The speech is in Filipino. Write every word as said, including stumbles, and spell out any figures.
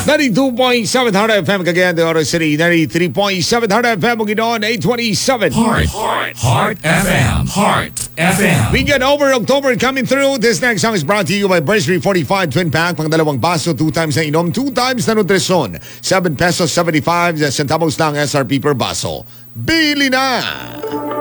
ninety-two point seven Heart F M Cagayan de Oro City, ninety-three point seven Heart F M Bukidnon, eight twenty-seven. Heart, Heart, Heart F M, Heart F M. Weekend over, October coming through. This next song is brought to you by Bursary forty-five Twin Pack. Pang dalawang baso, two times na inom, two times na nutrisyon. seven pesos seventy-five centavos lang S R P per baso. Bili na!